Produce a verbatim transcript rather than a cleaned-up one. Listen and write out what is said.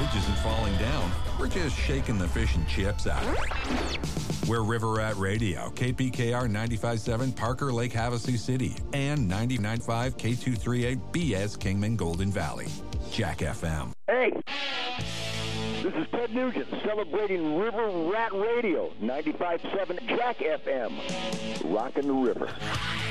bridge isn't falling down. We're just shaking the fish and chips out of it. We're River Rat Radio, K P K R ninety-five point seven, Parker Lake, Havasu City, and ninety-nine point five K two thirty-eight B S Kingman, Golden Valley. Jack F M. Hey, this is Ted Nugent celebrating River Rat Radio, ninety-five point seven Jack F M. Rockin' the river.